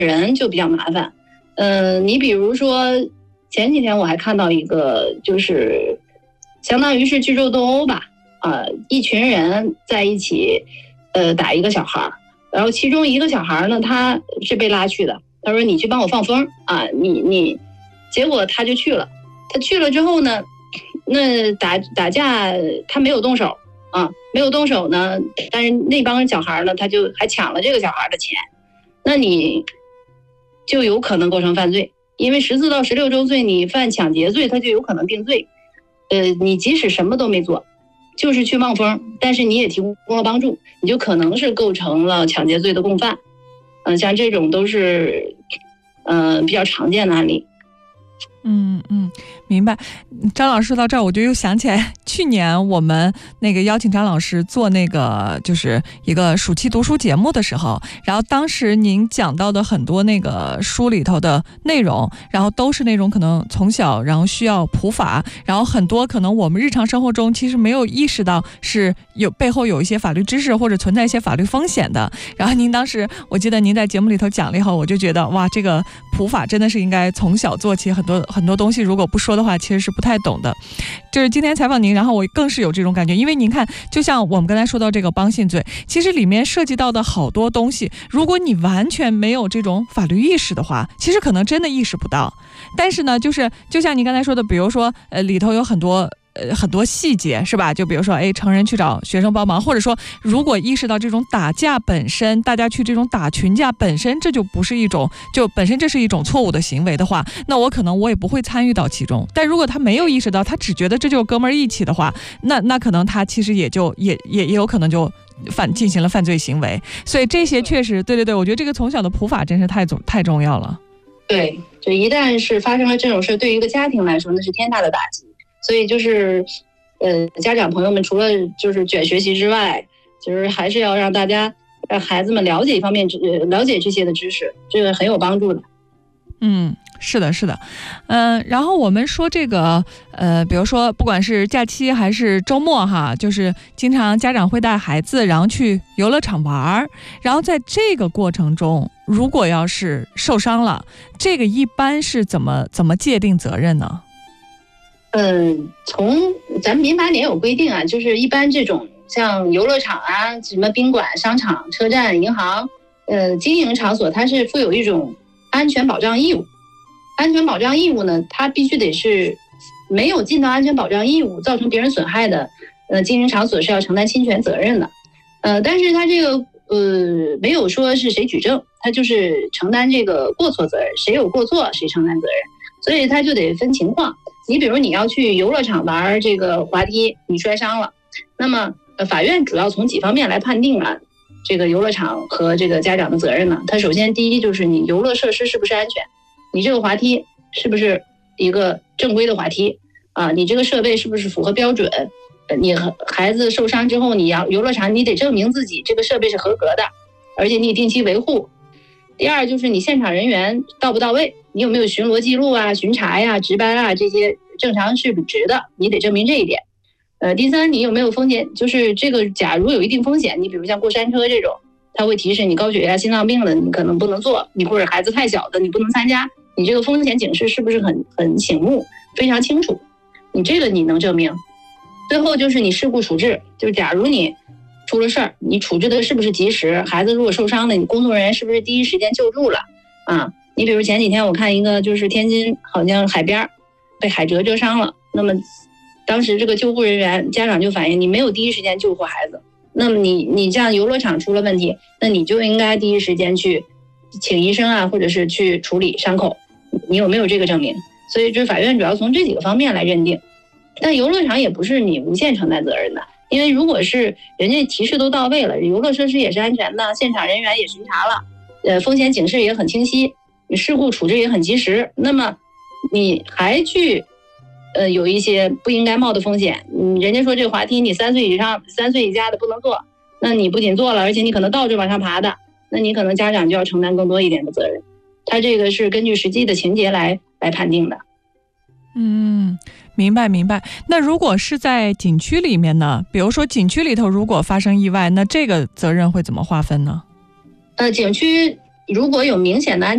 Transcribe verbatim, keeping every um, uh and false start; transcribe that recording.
人就比较麻烦。呃，你比如说前几天我还看到一个，就是相当于是聚众斗殴吧，啊、呃，一群人在一起，呃，打一个小孩，然后其中一个小孩呢，他是被拉去的，他说你去帮我放风啊，你你，结果他就去了，他去了之后呢，那打打架他没有动手啊，没有动手呢，但是那帮小孩呢，他就还抢了这个小孩的钱，那你就有可能构成犯罪。因为十四到十六周岁，你犯抢劫罪，他就有可能定罪。呃，你即使什么都没做，就是去望风，但是你也提供了帮助，你就可能是构成了抢劫罪的共犯。嗯、呃，像这种都是，呃，比较常见的案例。 嗯嗯，明白。张老师说到这儿，我就又想起来，去年我们那个邀请张老师做那个就是一个暑期读书节目的时候，然后当时您讲到的很多那个书里头的内容，然后都是那种可能从小然后需要普法，然后很多可能我们日常生活中其实没有意识到是有背后有一些法律知识或者存在一些法律风险的。然后您当时我记得您在节目里头讲了以后，我就觉得哇，这个普法真的是应该从小做起，很多很多东西如果不说的话其实是不太懂的。就是今天采访您，然后我更是有这种感觉，因为您看就像我们刚才说到这个帮信罪，其实里面涉及到的好多东西，如果你完全没有这种法律意识的话，其实可能真的意识不到。但是呢就是就像您刚才说的，比如说呃里头有很多呃，很多细节是吧？就比如说，哎，成人去找学生帮忙，或者说，如果意识到这种打架本身，大家去这种打群架本身，这就不是一种，就本身这是一种错误的行为的话，那我可能我也不会参与到其中。但如果他没有意识到，他只觉得这就是哥们儿义气的话，那那可能他其实也就也也也有可能就犯进行了犯罪行为。所以这些确实，对对对，我觉得这个从小的普法真是太重太重要了。 对，就一旦是发生了这种事，对于一个家庭来说，那是天大的打击。所以就是，呃，家长朋友们除了就是卷学习之外，就是还是要让大家让孩子们了解一方面呃了解这些的知识，这个很有帮助的。 嗯，是的，是的，嗯、呃，然后我们说这个，呃，比如说不管是假期还是周末哈，就是经常家长会带孩子，然后去游乐场玩，然后在这个过程中，如果要是受伤了，这个一般是怎么怎么界定责任呢？ 嗯，从咱们民法里也有规定啊，就是一般这种像游乐场啊、什么宾馆、商场、车站、银行，呃，经营场所，它是负有一种安全保障义务。安全保障义务呢，它必须得是没有尽到安全保障义务，造成别人损害的，呃，经营场所是要承担侵权责任的。呃，但是它这个呃没有说是谁举证，它就是承担这个过错责任，谁有过错谁承担责任，所以它就得分情况。你比如你要去游乐场玩这个滑梯，你摔伤了，那么呃法院主要从几方面来判定啊这个游乐场和这个家长的责任呢？它首先第一就是你游乐设施是不是安全，你这个滑梯是不是一个正规的滑梯啊？你这个设备是不是符合标准？呃，你孩子受伤之后，你要游乐场你得证明自己这个设备是合格的，而且你定期维护。第二就是你现场人员到不到位，你有没有巡逻记录啊、巡查呀、值班啊，这些正常是履职的，你得证明这一点。呃，第三，你有没有风险？就是这个，假如有一定风险，你比如像过山车这种，它会提示你高血压、心脏病的，你可能不能做；你或者孩子太小的，你不能参加。你这个风险警示是不是很很醒目、非常清楚？你这个你能证明。最后就是你事故处置，就假如你出了事儿，你处置的是不是及时？孩子如果受伤了，你工作人员是不是第一时间救助了？啊，你比如前几天我看一个，就是天津好像海边被海蜇蜇伤了，那么当时这个救护人员家长就反映你没有第一时间救护孩子，那么你你像游乐场出了问题，那你就应该第一时间去请医生啊，或者是去处理伤口，你有没有这个证明？所以这法院主要从这几个方面来认定。但游乐场也不是你无限承担责任的，因为如果是人家提示都到位了，游乐设施也是安全的，现场人员也巡查了，呃，风险警示也很清晰，事故处置也很及时，那么你还去呃有一些不应该冒的风险，嗯，人家说这个滑梯你三岁以上、三岁以下的不能坐，那你不仅坐了，而且你可能倒着往上爬的，那你可能家长就要承担更多一点的责任。他这个是根据实际的情节来来判定的。 嗯，明白明白。那如果是在景区里面呢？比如说景区里头如果发生意外，那这个责任会怎么划分呢？ 呃，景区如果有明显的安